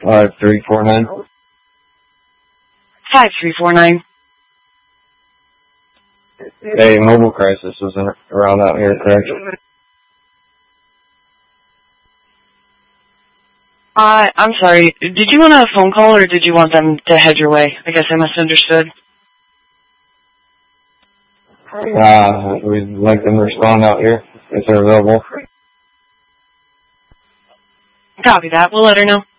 5349. 5349. A mobile crisis was around out here, correct? I'm sorry. Did you want a phone call or did you want them to head your way? I guess I misunderstood. We'd like them to respond out here if they're available. Copy that. We'll let her know.